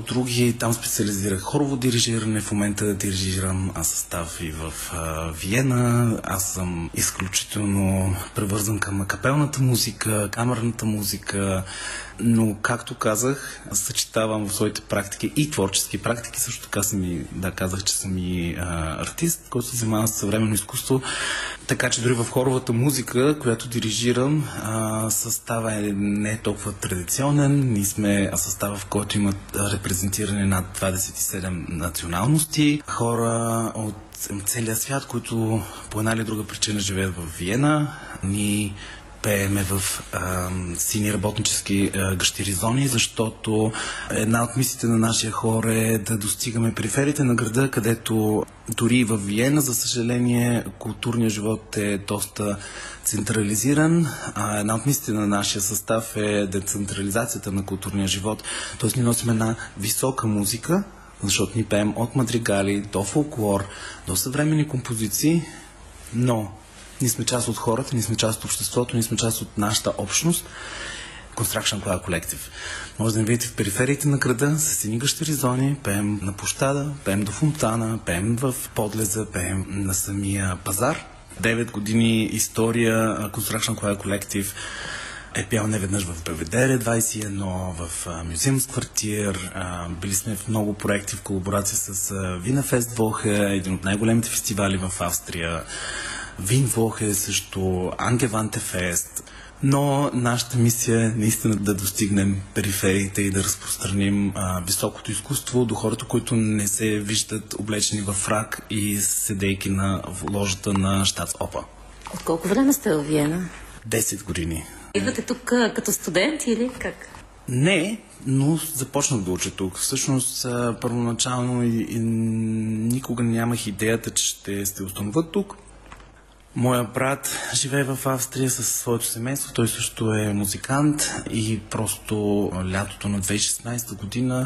много други. Там специализирах хорово дирижиране. В момента дирижирам състав и в Виена. Аз съм изключително превързан към капелната музика, камерната музика, но, както казах, съчетавам в своите практики и творчески практики. Също така казах, че съм и артист, който се занимава с съвременно изкуство. Така че дори в хоровата музика, която дирижирам, състава не е толкова традиционен. Ние сме състава, в който имат репрезентиране над 27 националности. Хора от целия свят, които по една или друга причина живеят в Виена. Ние пееме в сини работнически гъщери зони, защото една от мисиите на нашия хор е да достигаме периферите на града, където дори и в Виена, за съжаление, културният живот е доста централизиран. Една от мисиите на нашия състав е децентрализацията на културния живот. Тоест ние носим една висока музика, защото ни пеем от мадригали до фолклор, до съвременни композиции, но ние сме част от хората, ние сме част от обществото, ние сме част от нашата общност. Construction Choir Collective. Може да ни видите в перифериите на града, с едни гъщери зони, пеем на площада, пеем до фонтана, пеем в подлеза, пеем на самия пазар. 9 години история Construction Choir Collective е пял неведнъж в Белведере 21, в Мюзеумс квартир. Били сме в много проекти в колаборация с Винафест Вохе, един от най-големите фестивали в Австрия. Винвохе е също, Ангеванте Фест. Но нашата мисия е наистина да достигнем перифериите и да разпространим високото изкуство до хората, които не се виждат облечени в фрак и седейки на ложата на Щатс-Опа. От колко време сте в Виена? 10 години. Идвате тук като студент или как? Не, но започнах да уча тук. Всъщност, първоначално и никога нямах идеята, че ще се установя тук. Моя брат живее в Австрия със своето семейство, той също е музикант и просто лятото на 2016 година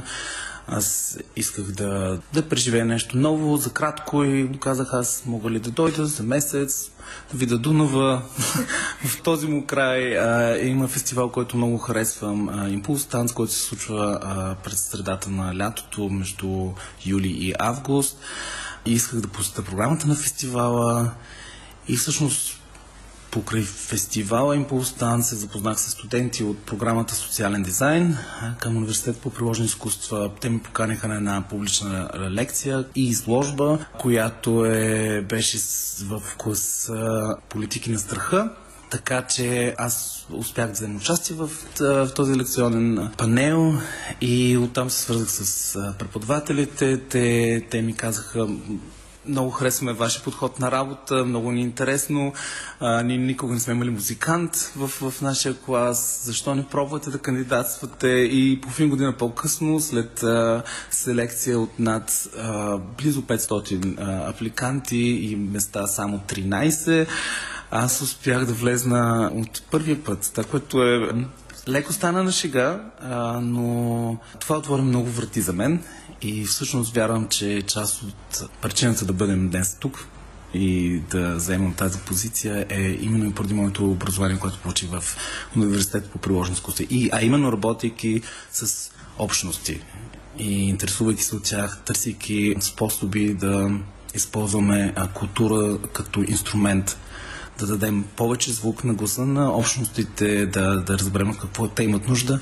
аз исках да преживея нещо ново за кратко и казах, аз мога ли да дойда за месец, да видя Дунава. В този му край има фестивал, който много харесвам, Импулс Танц, който се случва през средата на лятото, между юли и август. И исках да посетя програмата на фестивала. И всъщност покрай фестивала Импулс Танц се запознах с студенти от програмата Социален дизайн към Университет по приложни изкуства. Те ми поканиха на една публична лекция и изложба, която беше в класа Политики на страха. Така че аз успях да взема участие в този лекционен панел и оттам се свързах с преподавателите. Те ми казаха: много харесваме вашия подход на работа, много ни е интересно. Ние никога не сме имали музикант в нашия клас. Защо не пробвате да кандидатствате? И половин година по-късно, след селекция от над близо 500 апликанти и места само 13, аз успях да влезна от първия път. Това, което леко стана на шега, но това отвори много врати за мен. И всъщност вярвам, че част от причината да бъдем днес тук и да заемам тази позиция е именно и поради моето образование, което получих в Университет по приложни изкуства. А именно работейки с общности и интересувайки се от тях, търсейки способи да използваме култура като инструмент, да дадем повече звук на гласа на общностите, да разберем какво те имат нужда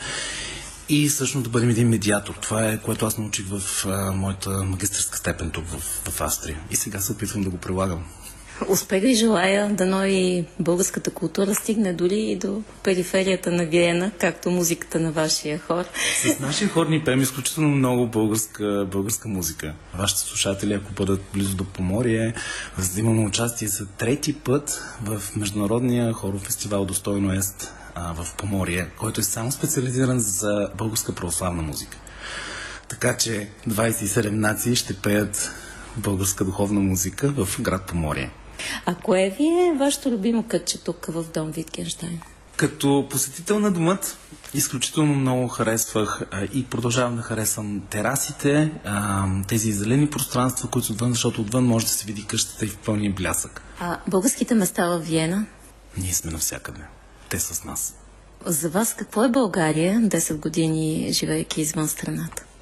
и всъщност да бъдем един медиатор. Това е, което аз научих в моята магистърска степен тук в Австрия. И сега се опитвам да го прилагам. Успех ви желая, дано и българската култура стигне дори и до периферията на Виена, както музиката на вашия хор. С нашия хор ни пеем изключително много българска музика. Вашите слушатели, ако бъдат близо до Поморие, взимаме участие за трети път в Международния хоров фестивал Достойно Ест в Поморие, който е само специализиран за българска православна музика. Така че 27 нации ще пеят българска духовна музика в град Поморие. А кое ви е вашето любимо кътче тук в дом Витгенщайн? Като посетител на домът изключително много харесвах и продължавам да харесвам терасите, тези зелени пространства, които са отвън, защото отвън може да се види къщата и в пълния блясък. А българските места в Виена? Ние сме навсякъде. Те са с нас. За вас какво е България 10 години, живеейки извън страната?